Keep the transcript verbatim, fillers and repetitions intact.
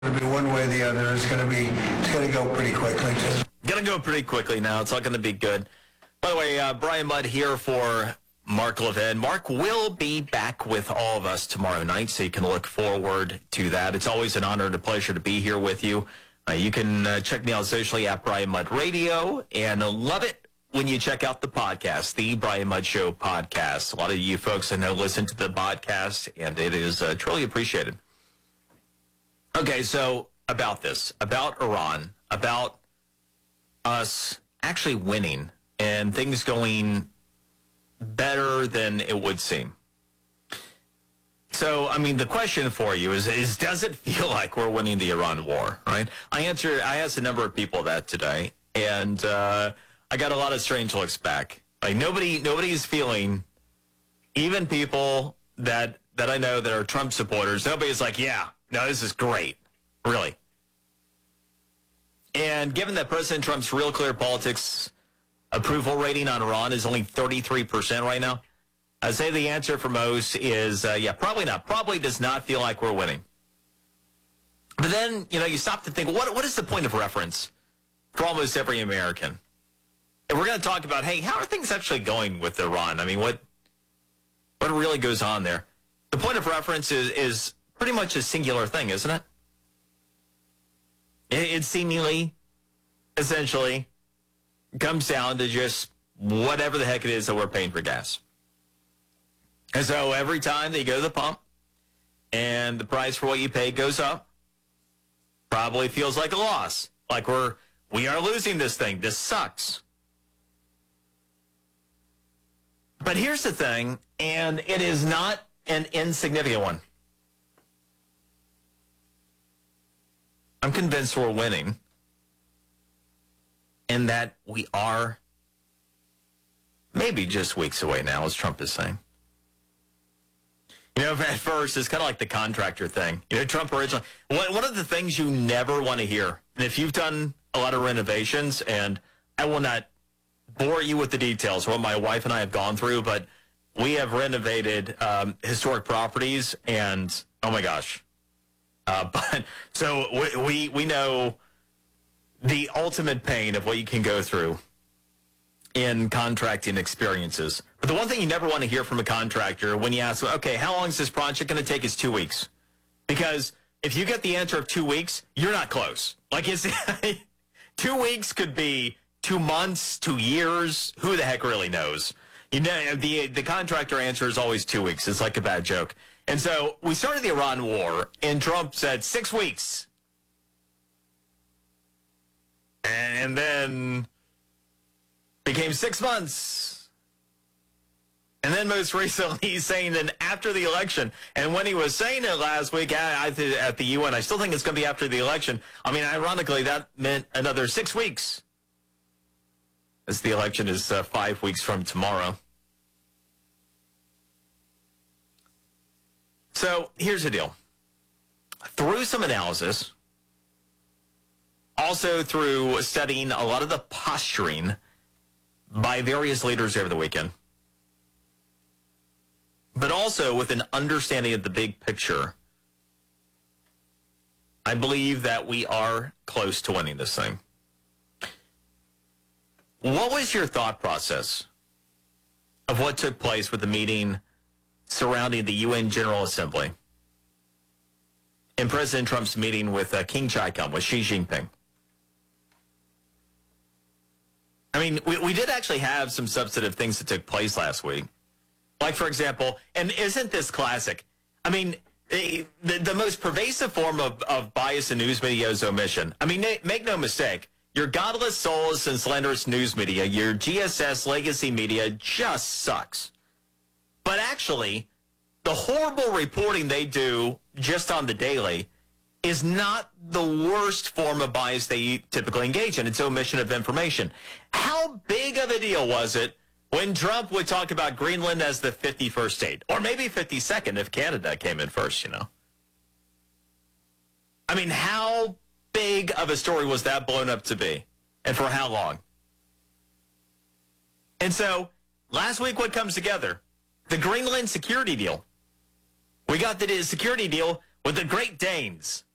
It'll be one way or the other. It's going to be, it's going to go pretty quickly, too. Going to go pretty quickly now. It's all going to be good. By the way, uh, Brian Mudd here for Mark Levin. Mark will be back with all of us tomorrow night, so you can look forward to that. It's always an honor and a pleasure to be here with you. Uh, you can uh, check me out socially at Brian Mudd Radio, and uh, love it when you check out the podcast, the Brian Mudd Show podcast. A lot of you folks I know listen to the podcast, and it is uh, truly appreciated. Okay, so about this, about Iran, about us actually winning and things going better than it would seem. So, I mean, the question for you is, is does it feel like we're winning the Iran war, right? I answered, I asked a number of people that today, and uh, I got a lot of strange looks back. Like, nobody, nobody's feeling, even people that, that I know that are Trump supporters, nobody's like, yeah, no, this is great, really. And given that President Trump's Real Clear Politics approval rating on Iran is only thirty-three percent right now, I'd say the answer for most is, uh, yeah, probably not. Probably does not feel like we're winning. But then, you know, you stop to think, what what is the point of reference for almost every American? And we're going to talk about, hey, how are things actually going with Iran? I mean, what what really goes on there? The point of reference is, is pretty much a singular thing, isn't it? It, it seemingly, essentially, comes down to just whatever the heck it is that we're paying for gas. And so every time they go to the pump and the price for what you pay goes up, probably feels like a loss. Like we're, we are losing this thing. This sucks. But here's the thing, and it is not an insignificant one. I'm convinced we're winning, and that we are maybe just weeks away now, as Trump is saying. You know, at first, it's kind of like the contractor thing. You know, Trump originally, one, one of the things you never want to hear, and if you've done a lot of renovations, and I will not bore you with the details, what my wife and I have gone through, but we have renovated um, historic properties, and oh my gosh. Uh, but so we, we, we know the ultimate pain of what you can go through in contracting experiences. But the one thing you never want to hear from a contractor when you ask, okay, how long is this project going to take is two weeks? Because if you get the answer of two weeks, you're not close. Like it's two weeks could be two months, two years. Who the heck really knows? You know, the, the contractor answer is always two weeks. It's like a bad joke. And so we started the Iran war, and Trump said six weeks. And then became six months. And then most recently he's saying that after the election. And when he was saying it last week at, at the U N, I still think it's going to be after the election. I mean, ironically, that meant another six weeks. As the election is uh, five weeks from tomorrow. So here's the deal. Through some analysis, also through studying a lot of the posturing by various leaders over the weekend, but also with an understanding of the big picture, I believe that we are close to winning this thing. What was your thought process of what took place with the meeting surrounding the U N General Assembly and President Trump's meeting with uh, King Chai-Kum, with Xi Jinping? I mean, we, we did actually have some substantive things that took place last week. Like, for example, and isn't this classic? I mean, the, the most pervasive form of, of bias in news media is omission. I mean, make no mistake, your godless, soulless, and slanderous news media, your G S S legacy media just sucks. But actually, the horrible reporting they do just on the daily is not the worst form of bias they typically engage in. It's omission of information. How big of a deal was it when Trump would talk about Greenland as the fifty-first state? Or maybe fifty-second if Canada came in first, you know? I mean, how big of a story was that blown up to be? And for how long? And so, last week what comes together? The Greenland security deal. We got the security deal with the Great Danes.